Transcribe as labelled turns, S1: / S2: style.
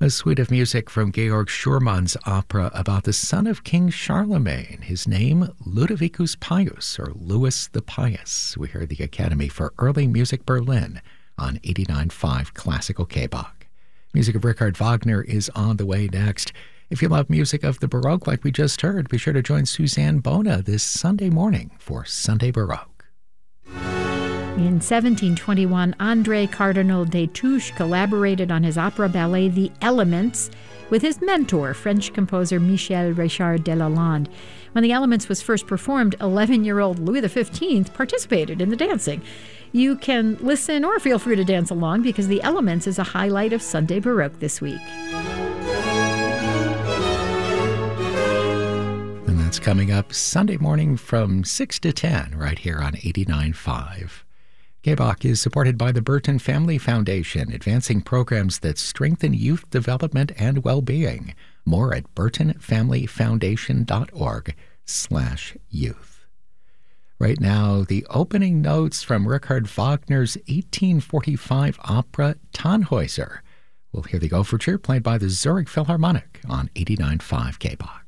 S1: A suite of music from Georg Schurmann's opera about the son of King Charlemagne, his name Ludovicus Pius, or Louis the Pious. We heard the Academy for Early Music Berlin on 89.5 Classical K-Bach. Music of Richard Wagner is on the way next. If you love music of the Baroque like we just heard, be sure to join Suzanne Bona this Sunday morning for Sunday Baroque.
S2: In 1721, André Cardinal Destouches collaborated on his opera ballet The Elements with his mentor, French composer Michel Richard Delalande. When The Elements was first performed, 11-year-old Louis XV participated in the dancing. You can listen or feel free to dance along because The Elements is a highlight of Sunday Baroque this week.
S1: And that's coming up Sunday morning from 6 to 10 right here on 89.5. K-Bach is supported by the Burton Family Foundation, advancing programs that strengthen youth development and well-being. More at burtonfamilyfoundation.org/youth. Right now, the opening notes from Richard Wagner's 1845 opera Tannhäuser. We'll hear the overture played by the Zurich Philharmonic on 89.5 K-Bach.